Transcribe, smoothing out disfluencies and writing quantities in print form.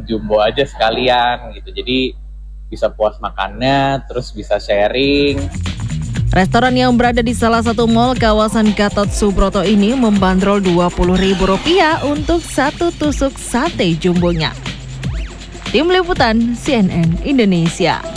jumbo aja sekalian gitu. Jadi bisa puas makannya, terus bisa sharing. Restoran yang berada di salah satu mal kawasan Gatot Subroto ini membandrol Rp20.000 untuk satu tusuk sate jumbonya. Tim Liputan CNN Indonesia.